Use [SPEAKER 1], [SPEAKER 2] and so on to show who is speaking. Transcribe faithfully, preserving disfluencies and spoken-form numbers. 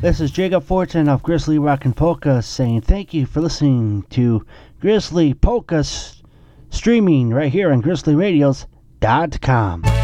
[SPEAKER 1] This is Jacob Fortin of Grizzly Rock and Polka saying thank you for listening to Grizzly Polka s- streaming right here on grizzly radios dot com.